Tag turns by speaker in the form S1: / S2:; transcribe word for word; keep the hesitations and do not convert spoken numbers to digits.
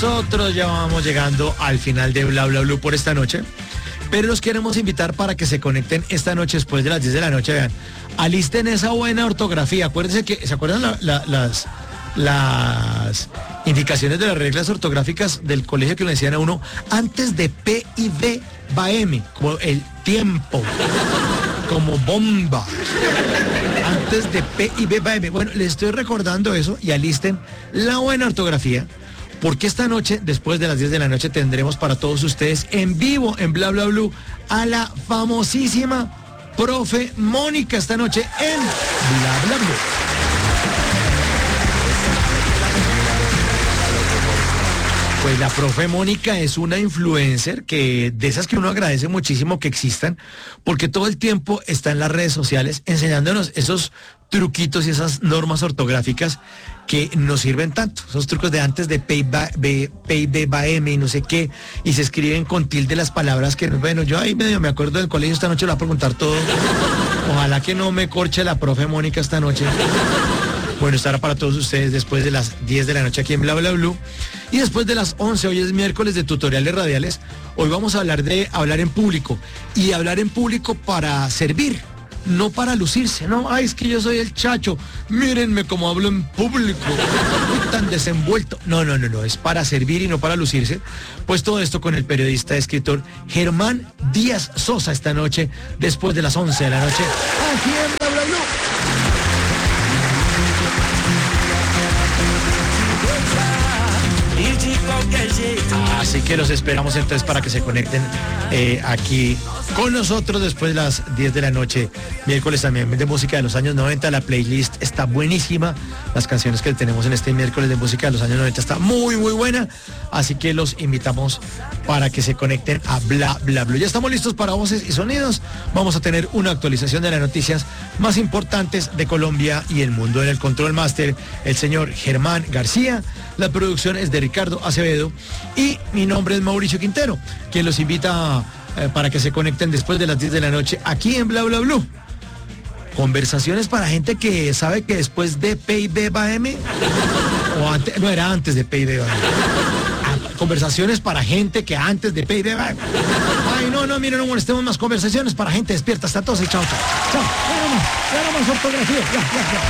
S1: nosotros ya vamos llegando al final de Bla Bla Blue por esta noche. Pero los queremos invitar para que se conecten esta noche después de las diez de la noche. Vean, alisten esa buena ortografía. Acuérdense que, ¿se acuerdan la, la, las, las indicaciones de las reglas ortográficas del colegio que le decían a uno? Antes de P y B va M, como el tiempo, como bomba. Antes de P y B va M. Bueno, les estoy recordando eso y alisten la buena ortografía. Porque esta noche, después de las diez de la noche, tendremos para todos ustedes en vivo, en Bla Bla Blue, a la famosísima profe Mónica esta noche en Bla Bla Blue. Pues la profe Mónica es una influencer que de esas que uno agradece muchísimo que existan, porque todo el tiempo está en las redes sociales enseñándonos esos truquitos y esas normas ortográficas que nos sirven tanto, esos trucos de antes de P y B, P y B va M y no sé qué, y se escriben con tilde las palabras que, bueno, yo ahí medio me acuerdo del colegio, esta noche lo voy a preguntar todo, ojalá que no me corche la profe Mónica esta noche. Bueno, estará para todos ustedes después de las diez de la noche aquí en Bla Bla Blue. Y después de las once, hoy es miércoles de tutoriales radiales. Hoy vamos a hablar de hablar en público. Y hablar en público para servir, no para lucirse. No, ay, es que yo soy el chacho. Mírenme cómo hablo en público. Muy tan desenvuelto. No, no, no, no. Es para servir y no para lucirse. Pues todo esto con el periodista y escritor Germán Díaz Sosa esta noche, después de las once de la noche, aquí en Bla Bla Blue. Así que los esperamos entonces para que se conecten eh, aquí con nosotros después de las diez de la noche. Miércoles también de música de los años noventa. La playlist está buenísima. Las canciones que tenemos en este miércoles de música de los años noventa está muy, muy buena. Así que los invitamos para que se conecten a Bla Bla Blue. Ya estamos listos para voces y sonidos. Vamos a tener una actualización de las noticias más importantes de Colombia y el mundo. En el Control Master, el señor Germán García. La producción es de Ricardo Acevedo y mi nombre es Mauricio Quintero, quien los invita eh, para que se conecten después de las diez de la noche aquí en Bla Bla Blue. Conversaciones para gente que sabe que después de P y B va M, o antes, no, era antes de P y B va M. Ah, conversaciones para gente que antes de P y B va M. Ay, no, no, miren, no molestemos más. Conversaciones para gente despierta. Hasta todos y chao, chao. Chao, ya no más, ya no más ortografía. Ya, ya, ya.